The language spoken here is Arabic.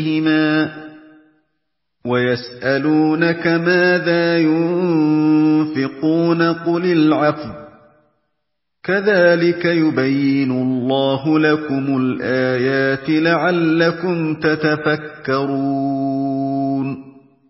فِيهِمَا وَيَسْأَلُونَكَ مَاذَا يُنفِقُونَ قُلِ الْعَفْوَ ۗ كَذَٰلِكَ يُبَيِّنُ اللَّهُ لَكُمُ الْآيَاتِ لَعَلَّكُمْ تَتَفَكَّرُونَ